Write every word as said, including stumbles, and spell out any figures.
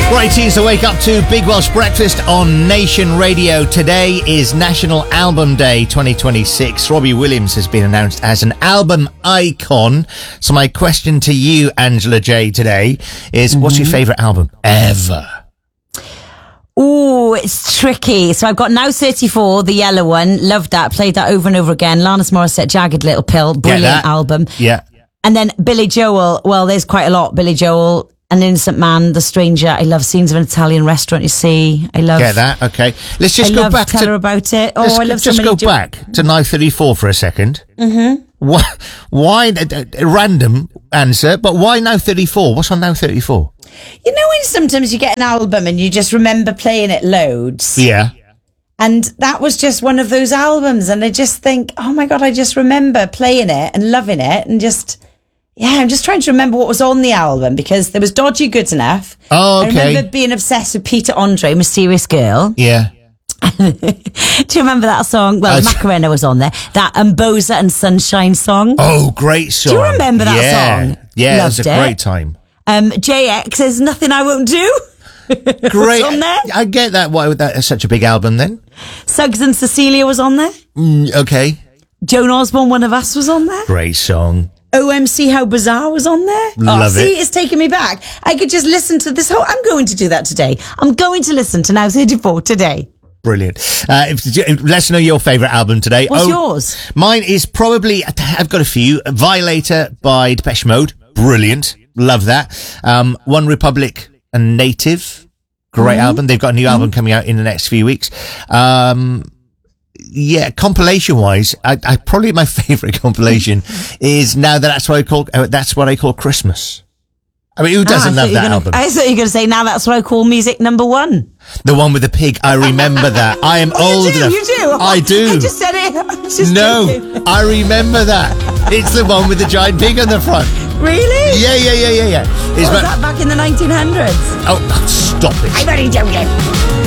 Right, teens to wake up to Big Welsh Breakfast on Nation Radio. Today is National Album Day twenty twenty-six. Robbie Williams has been announced as an album icon. So my question to you, Angela J, today is, mm-hmm. what's your favourite album ever? Oh, it's tricky. So I've got Now thirty-four, the yellow one. Loved that. Played that over and over again. Alanis Morissette, Jagged Little Pill. Brilliant album. Yeah. And then Billy Joel. Well, there's quite a lot. Billy Joel, An Innocent Man, The Stranger. I love Scenes of an Italian Restaurant, you see. I love... Get that, okay. Let's just I go love back Tell to... Her About It. Oh, I love so just many... go jo- back to Now thirty-four for a second. Mm-hmm. Why, why a, a random answer, but why Now thirty-four? What's on Now thirty-four? You know when sometimes you get an album and you just remember playing it loads? Yeah. And that was just one of those albums, and I just think, oh my God, I just remember playing it and loving it, and just... Yeah, I'm just trying to remember what was on the album, because there was Dodgy Good Enough. Oh, okay. I remember being obsessed with Peter Andre, Mysterious Girl. Yeah. Do you remember that song? Well, Uh, Macarena was on there. That Umboza and Sunshine song. Oh, great song. Do you remember that yeah. song? Yeah, Loved it was a it. great time. Um, J X, There's Nothing I Won't Do. Great. on there. I get that. Why would that is such a big album then? Suggs and Cecilia was on there. Mm, okay. Joan Osborne, One of Us was on there. Great song. O M C How Bizarre was on there. Love oh, see, it. it's taking me back. I could just listen to this whole... I'm going to do that today. I'm going to listen to Now thirty-four today. Brilliant. Uh, if, if, let us know your favourite album today. What's oh, yours? Mine is probably, I've got a few. Violator by Depeche Mode. Brilliant. Love that. Um, One Republic and Native. Great mm-hmm. album. They've got a new album mm-hmm. coming out in the next few weeks. Um, yeah, compilation wise, I, I probably my favourite compilation is Now That That's What I Call, uh, That's What I Call Christmas. I mean, who doesn't ah, love that gonna, album? I thought you were going to say, Now That's What I Call Music Number One. The one with the pig. I remember that. I am oh, old you do, enough. You do. I do. I just said it. I was just no, joking. I remember that. It's the one with the giant pig on the front. Really? Yeah, yeah, yeah, yeah, yeah. What was that back in the nineteen hundreds? Oh, stop it. I'm only joking.